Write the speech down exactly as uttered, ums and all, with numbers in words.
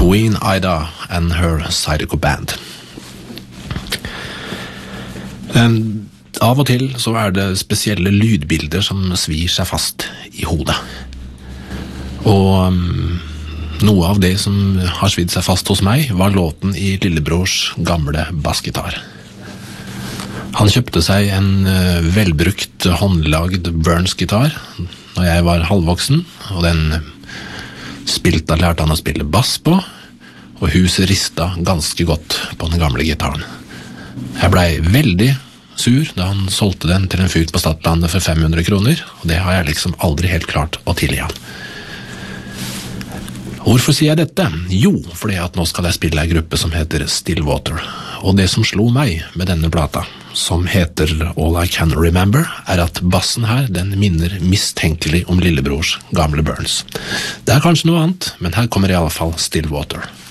Queen Ida and her Zydeco Band. Um, av og til så er det spesielle lydbilder som svir seg fast i hodet. Og um, noe av det som har svidd seg fast hos meg var låten i lillebrors gamle bassgitar. Han kjøpte seg en uh, velbrukt håndlagd Burns-gitar når jeg var halvvoksen, og den spilte og lærte han å spille bass på, og huset ristet ganske godt på den gamle gitaren. Jeg ble veldig sur da han solgte den til en fyr på Stadlandet for fem hundre kroner, og det har jeg liksom aldri helt klart å tilgi han. Hvorfor sier jeg dette? Jo, fordi at nå skal jeg spille en gruppe som heter Stillwater, og det som slo meg med denne plata, som heter All I Can Remember, er at bassen her, den minner mistenkelig om lillebrors gamle Burns. Det er kanskje noe annet, men her kommer i alle fall Stillwater.